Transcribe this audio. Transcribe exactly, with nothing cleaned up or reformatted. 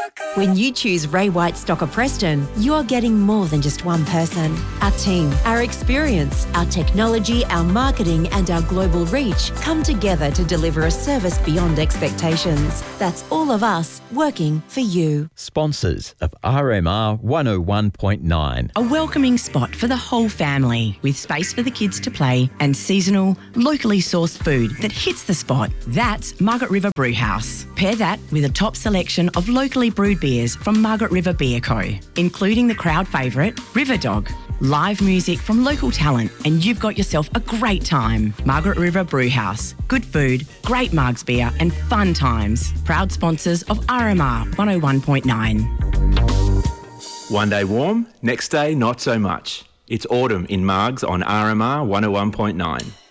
When you choose Ray White Stocker Preston, you are getting more than just one person. Our team, our experience, our technology, our marketing and our global reach come together to deliver a service beyond expectations. That's all of us working for you. Sponsors of R M R one oh one point nine. A welcoming spot for the whole family with space for the kids to play and seasonal, locally sourced food that hits the spot. That's Margaret River Brew House. Pair that with a top selection of locally brewed beers from Margaret River Beer Co, including the crowd favourite River Dog. Live music from local talent and you've got yourself a great time. Margaret River Brew House. Good food, great mugs beer and fun times. Proud sponsors of R M R one oh one point nine. One day warm, next day not so much. It's autumn in Margs on R M R one oh one point nine.